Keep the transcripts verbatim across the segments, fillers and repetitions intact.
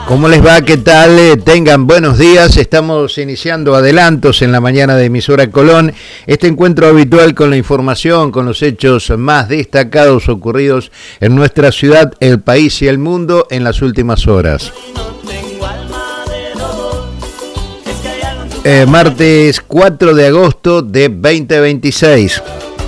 ¿Cómo les va? ¿Qué tal? Eh, tengan buenos días. Estamos iniciando adelantos en la mañana de Emisora Colón. Este encuentro habitual con la información, con los hechos más destacados ocurridos en nuestra ciudad, el país y el mundo en las últimas horas. Eh, martes cuatro de agosto de veinte veintiséis.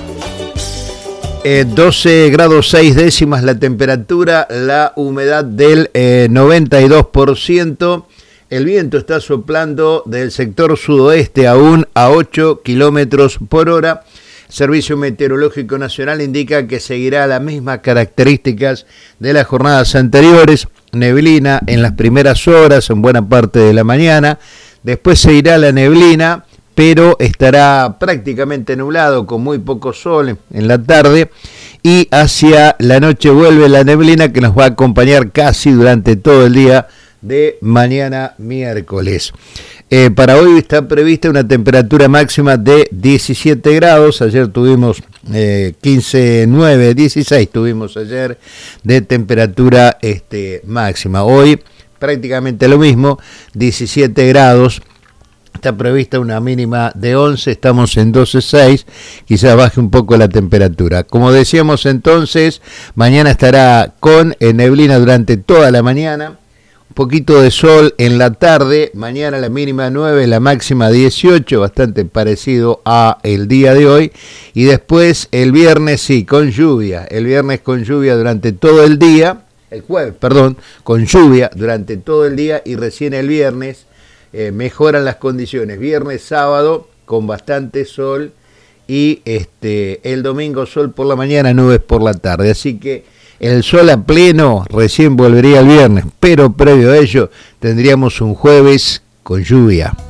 Eh, doce grados seis décimas la temperatura, la humedad del eh, noventa y dos por ciento. El viento está soplando del sector sudoeste aún a ocho kilómetros por hora. El Servicio Meteorológico Nacional indica que seguirá las mismas características de las jornadas anteriores. Neblina en las primeras horas, en buena parte de la mañana. Después se irá la neblina, pero estará prácticamente nublado con muy poco sol en la tarde, y hacia la noche vuelve la neblina que nos va a acompañar casi durante todo el día de mañana miércoles. Eh, para hoy está prevista una temperatura máxima de diecisiete grados, ayer tuvimos eh, quince, nueve, dieciséis tuvimos ayer de temperatura este, máxima. Hoy prácticamente lo mismo, diecisiete grados. Está prevista una mínima de once, estamos en doce punto seis, quizás baje un poco la temperatura. Como decíamos entonces, mañana estará con neblina durante toda la mañana, un poquito de sol en la tarde, mañana la mínima nueve, la máxima dieciocho, bastante parecido a el día de hoy, y después el viernes sí, con lluvia, el viernes con lluvia durante todo el día, el jueves, perdón, con lluvia durante todo el día, y recién el viernes Eh, mejoran las condiciones, viernes, sábado con bastante sol, y este el domingo sol por la mañana, nubes por la tarde, así que el sol a pleno recién volvería el viernes, pero previo a ello tendríamos un jueves con lluvia.